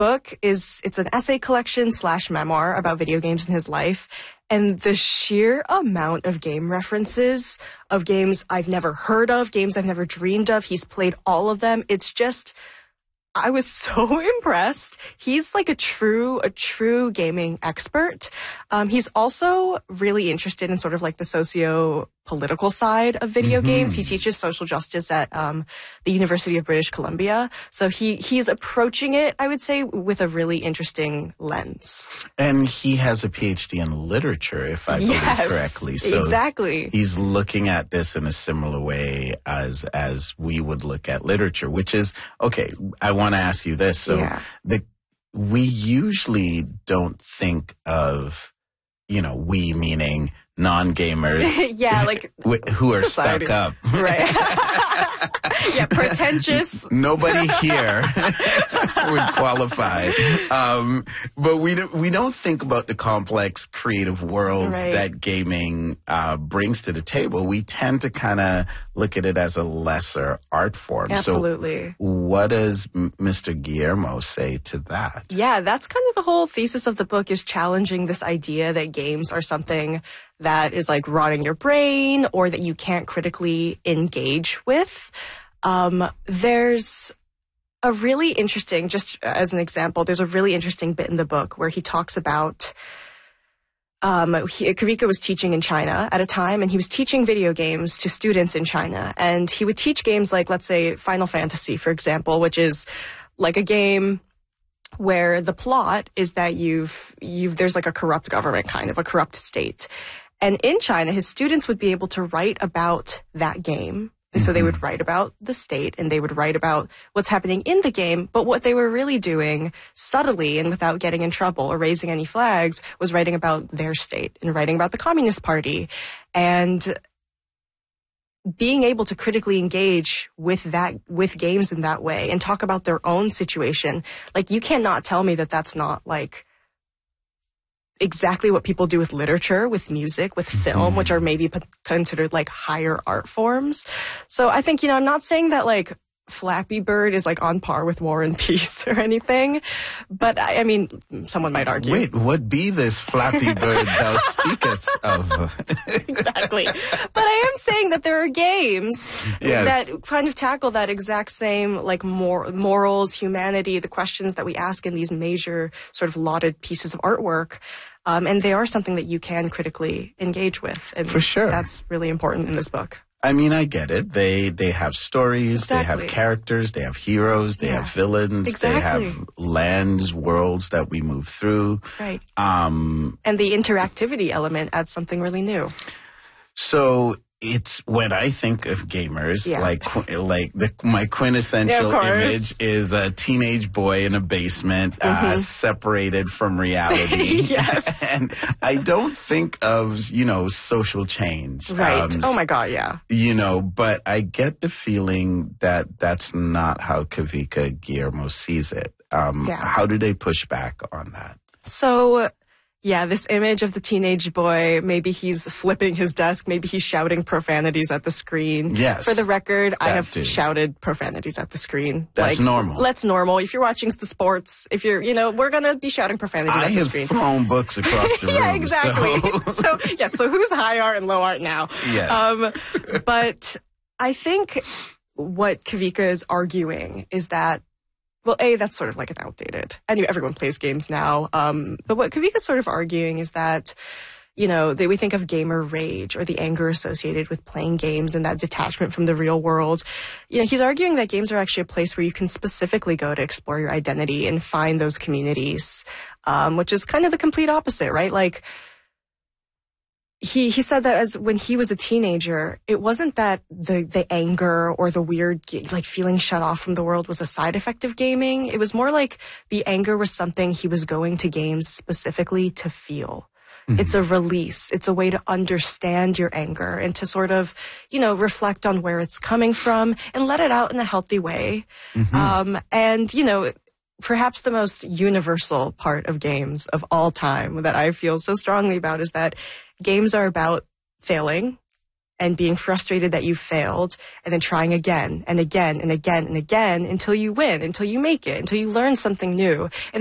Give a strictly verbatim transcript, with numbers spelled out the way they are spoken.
book is, it's an essay collection slash memoir about video games in his life. And the sheer amount of game references of games I've never heard of, games I've never dreamed of, he's played all of them. It's just, I was so impressed. He's like a true, a true gaming expert. Um, he's also really interested in sort of like the socio-political side of video mm-hmm. games. He teaches social justice at um, the University of British Columbia. So he he's approaching it, I would say, with a really interesting lens. And he has a P H D in literature, if I believe yes, correctly. So exactly. He's looking at this in a similar way as as we would look at literature, which is, okay, I want to ask you this. So yeah. the we usually don't think of, you know, we meaning non-gamers. yeah, like who are society. stuck up. Right. yeah, pretentious. Nobody here would qualify. Um, but we don't, we don't think about the complex creative worlds right. that gaming uh, brings to the table. We tend to kind of look at it as a lesser art form. Absolutely. So what does M- Mister Guillermo say to that? Yeah, that's kind of the whole thesis of the book, is challenging this idea that games are something that is like rotting your brain or that you can't critically engage with. Um, there's a really interesting, just as an example, there's a really interesting bit in the book where he talks about, um, he, Kavika was teaching in China at a time, and he was teaching video games to students in China. And he would teach games like, let's say, Final Fantasy, for example, which is like a game where the plot is that you've, you've, there's like a corrupt government, kind of a corrupt state. And in China, his students would be able to write about that game. And so they would write about the state, and they would write about what's happening in the game. But what they were really doing subtly and without getting in trouble or raising any flags was writing about their state and writing about the Communist Party. And being able to critically engage with that, with games in that way and talk about their own situation. Like, you cannot tell me that that's not like exactly what people do with literature, with music, with film, which are maybe p- considered like higher art forms. So I think, you know, I'm not saying that like Flappy Bird is like on par with War and Peace or anything, but I, I mean, someone might argue. Wait, what be this Flappy Bird thou speakest of? Exactly. But I am saying that there are games yes. that kind of tackle that exact same like mor- morals, humanity, the questions that we ask in these major sort of lauded pieces of artwork. Um, and they are something that you can critically engage with. And for sure. That's really important in this book. I mean, I get it. They they have stories, exactly. they have characters, they have heroes, they yeah. have villains, exactly. they have lands, worlds that we move through. Right. Um, and the interactivity element adds something really new. So it's when I think of gamers, yeah. like like the, my quintessential yeah, image is a teenage boy in a basement, mm-hmm. uh, separated from reality. yes. And I don't think of, you know, social change. Right. Um, oh my God, yeah. You know, but I get the feeling that that's not how Kavika Guillermo sees it. Um, yeah. How do they push back on that? So, yeah, this image of the teenage boy, maybe he's flipping his desk, maybe he's shouting profanities at the screen. Yes. For the record, I have too. shouted profanities at the screen. That's like, normal. That's normal. If you're watching the sports, if you're, you know, we're going to be shouting profanities I at the screen. have thrown books across the room. yeah, exactly. So. so, yeah, so who's high art and low art now? Yes. Um, but I think what Kavika is arguing is that, well, A, that's sort of like an outdated. Anyway, everyone plays games now. Um, but what Kavika's sort of arguing is that, you know, they, we think of gamer rage or the anger associated with playing games and that detachment from the real world. You know, he's arguing that games are actually a place where you can specifically go to explore your identity and find those communities, um, which is kind of the complete opposite, right? Like, He he said that as when he was a teenager, it wasn't that the, the anger or the weird, like feeling shut off from the world was a side effect of gaming. It was more like the anger was something he was going to games specifically to feel. Mm-hmm. It's a release. It's a way to understand your anger and to sort of, you know, reflect on where it's coming from and let it out in a healthy way. Mm-hmm. Um, and, you know, perhaps the most universal part of games of all time that I feel so strongly about is that games are about failing and being frustrated that you failed, and then trying again and again and again and again until you win, until you make it, until you learn something new. And